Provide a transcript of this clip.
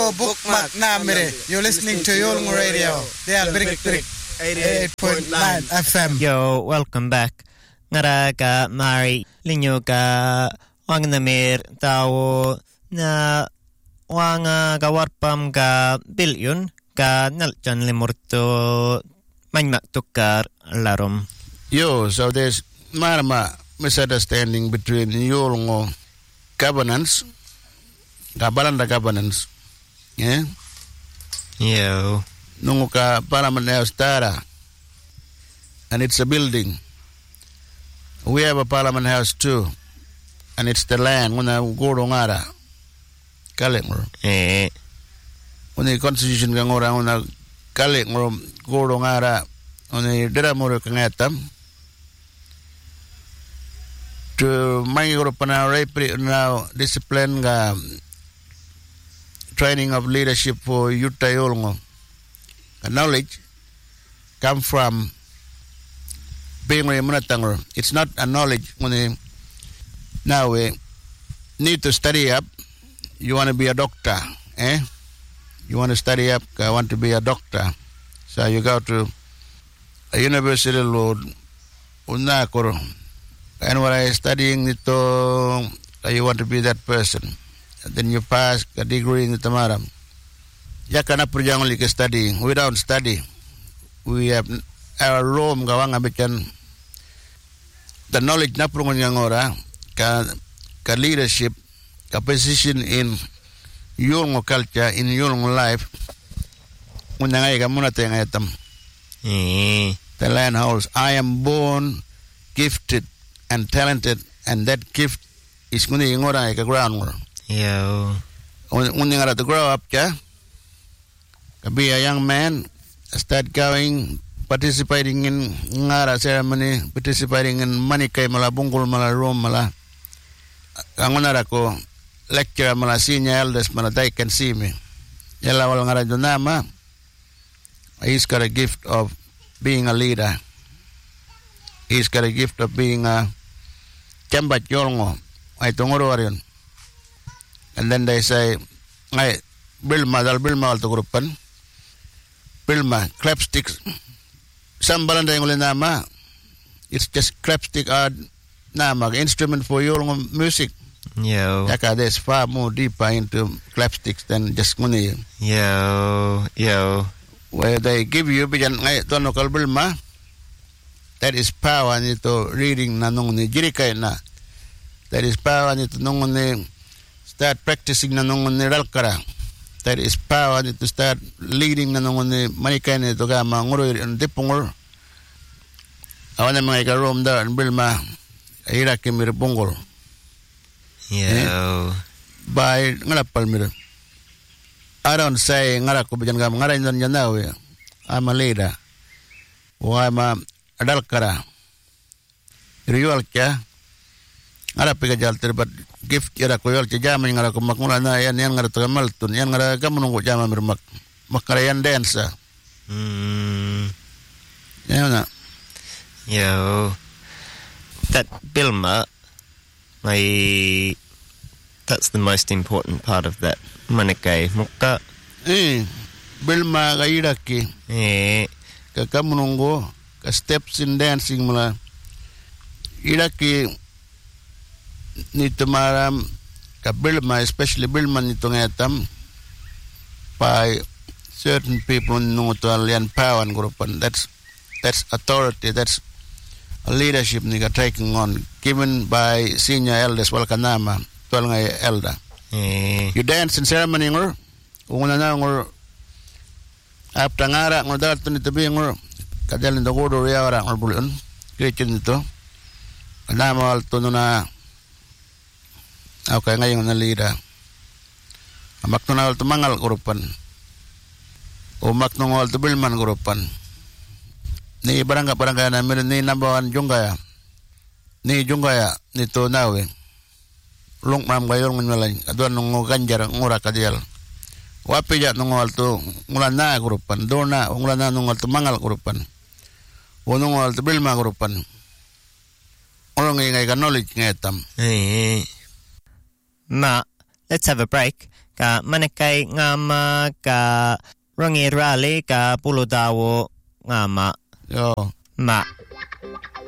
bookmark namire. You're listening to Yulung Radio. They are Brick 88.9 FM. Yo, welcome back. Ngara ka Mari linyo ka wangnamir tao na wanga kawarpam ka bilyon ka nalchan limurto manmak tukar larom. Yo, so there's marama misunderstanding between Yulungo governance, Kabalanda governance, yeah? Yo. Nungu ka Parliament House Tara, and it's a building. We have a Parliament House too, and it's the land. Muna Gorongara, Kalengro. When the Constitution Gangora, Muna Kalengro, Gorongara, on the Deramuro Kangatam. To my European now discipline training of leadership for Yuta Yolngo. Knowledge come from being a It's not a knowledge when now we need to study up. You want to be a doctor, eh? You want to study up, I want to be a doctor. So you go to a university Lord Unakoro. And when I studying it, you want to be that person. And then you pass a degree in the Tamaram. Yakana Purjangali studying. We don't study. We have our Rome Gawanga Bican. The knowledge Naprungan Yangora, ka leadership, ka position in Yulngo culture, in Yulngo life. Unangay ka muna tayo The land holds. I am born gifted and talented, and that gift is going to like a ground. Yo. When you got to grow up, be a young man, start going, participating in ngara ceremony, participating in manikay mala bungkul mala room mala. Angonara ko lecture mala senior elders mala they can see me. Yala wala ngara donama. He's got a gift of being a leader. He's got a gift of being a chambat yolngo. Ay tungoro arion. And then they say, ay, Bilma al grupan. Bilma, clapsticks. Sambalan da yung nama. It's just clapstick nama, instrument for yolngo music. Yo. Yaka, there's far more deeper into clapsticks than just money. Yo. Where they give you, bijan ay tono kal Bilma. That is power nito reading na nung ni jirikay na. That is power nito nung ni start practicing na nung ni ralkara. That is power nito start leading na nung ni manikay nito ka manguroy ang dipungol. Awan na mga ikarom da ang Bilma ahira kimir pungol. By ngalapal mir. I don't say ngara ko bijan ka ngara nyan nawe. I'm a leader. Or I'm a adalkara. Riyol kya? Ngara pika jalter but gift kira ko yol jama ngara ko makmula na yan ngara to maltun yan ngara kamunong ko jama mirmak makara yan dance. Yan na. Yo. That Bilma, that's the most important part of that. Manakay mukka. Bilma gairaki. Ka kamunong ko steps in dancing mula iraki nito maram ka Bilma, especially Bilma nito ngatam by certain people nung to alien power and grupan. That's authority, that's a leadership niga taking on given by senior elders wal kanama tual nga elder. You dance in ceremony ngor una na ngor after ngara ngor dalat nito bi ngor kadal ndo godo ya ora ngor bulun kitchen nito kanama wal tuno na okay ngayon na leader amak na wal tumangal grupan umak nung wal Bilman grupan ni barangga na meron ni number 1 Jungaya nito nawe lung mam gayon ngalay adwan nung ganjar ngura kadial wapi ja nung wal tu ngulan na grupan do na ngulan na nung wal tumangal grupan unong wal Bilma grupan orang ngay knowledge ngatam. Ma, let's have a break. ka manekai ngama ka rangirale ka puludawo ngama Yo. ma